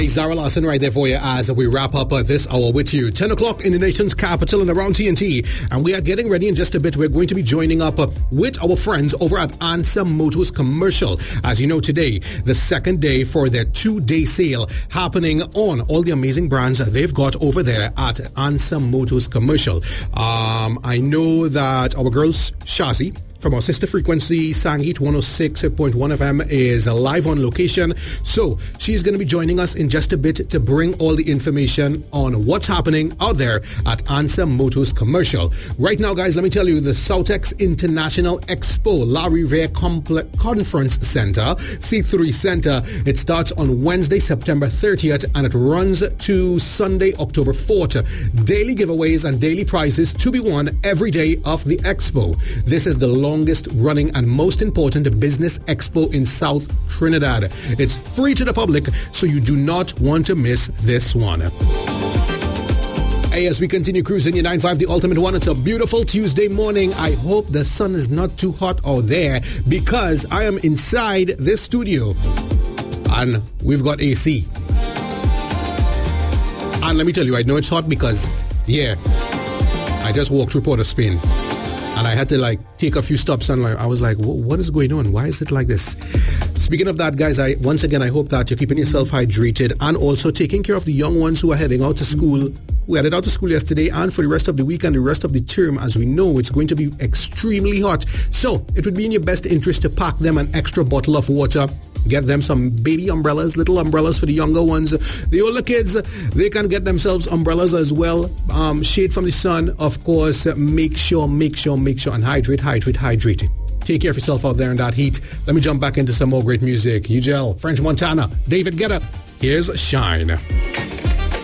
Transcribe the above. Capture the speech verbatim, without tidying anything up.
Hey, Zara Larson right there for you as we wrap up uh, this hour with you. ten o'clock in the nation's capital and around T N T. And we are getting ready in just a bit. We're going to be joining up uh, with our friends over at Ansa Motors Commercial. As you know, today, the second day for their two-day sale happening on all the amazing brands they've got over there at Ansa Motors Commercial. Um, I know that our girls, Shazi, from our sister frequency, Sangit one oh six point one F M, is live on location. So she's going to be joining us in just a bit to bring all the information on what's happening out there at Ansa Motors Commercial. Right now, guys, let me tell you, the Southex International Expo La Riviere Compl- Conference Center, C three Center, it starts on Wednesday, September thirtieth, and it runs to Sunday, October fourth. Daily giveaways and daily prizes to be won every day of the expo. This is the longest running and most important business expo in South Trinidad. It's free to the public, so you do not want to miss this one. Hey, as we continue cruising your nine five, the ultimate one, it's a beautiful Tuesday morning. I hope the sun is not too hot out there because I am inside this studio and we've got A C. And let me tell you, I know it's hot because, yeah, I just walked through Port of Spain. And I had to like take a few stops and like, I was like, what is going on? Why is it like this? Speaking of that, guys, I once again, I hope that you're keeping yourself hydrated and also taking care of the young ones who are heading out to school. We headed out to school yesterday and for the rest of the week and the rest of the term. As we know, it's going to be extremely hot. So it would be in your best interest to pack them an extra bottle of water. Get them some baby umbrellas, little umbrellas for the younger ones. The older kids, they can get themselves umbrellas as well. Um, shade from the sun, of course. Make sure, make sure, make sure, and hydrate, hydrate, hydrate. Take care of yourself out there in that heat. Let me jump back into some more great music. Ugel, French Montana, David Guetta. Here's Shine.